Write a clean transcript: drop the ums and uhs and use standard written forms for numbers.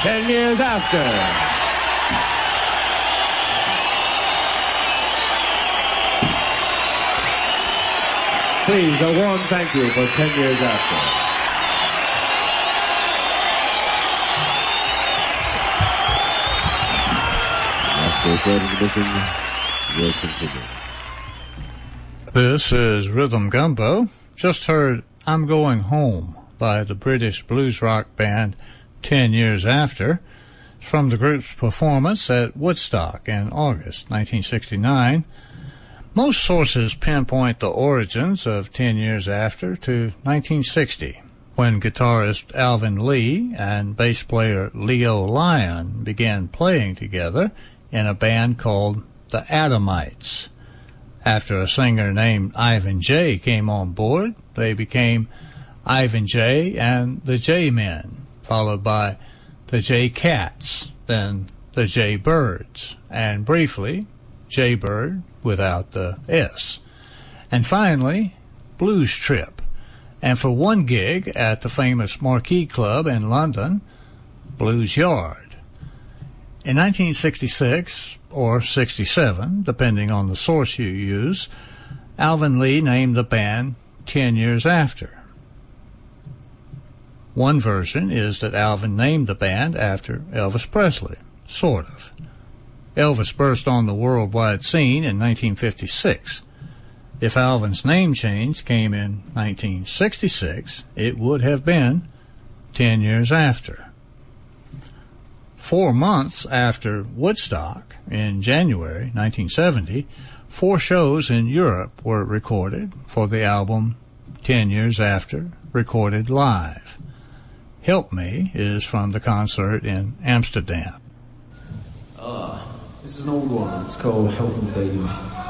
10 years after. Please, a warm thank you for 10 years after. After a short intermission, we'll continue. This is Rhythm Gumbo. Just heard I'm Going Home by the British blues rock band 10 Years After. It's from the group's performance at Woodstock in August 1969. Most sources pinpoint the origins of 10 Years After to 1960, when guitarist Alvin Lee and bass player Leo Lyon began playing together in a band called the Adamites. After a singer named Ivan J. came on board, they became Ivan J. and the J-Men, followed by the J-Cats, then the J-Birds, and briefly J-Bird without the S. And finally, Blues Trip. And for one gig at the famous Marquee Club in London, Blues Yard. In 1966, or 67, depending on the source you use, Alvin Lee named the band 10 Years After. One version is that Alvin named the band after Elvis Presley, sort of. Elvis burst on the worldwide scene in 1956. If Alvin's name change came in 1966, it would have been 10 years after. 4 months after Woodstock, in January 1970, 4 shows in Europe were recorded for the album 10 Years After, recorded live. Help Me is from the concert in Amsterdam. This is an old one. It's called Help Me Baby.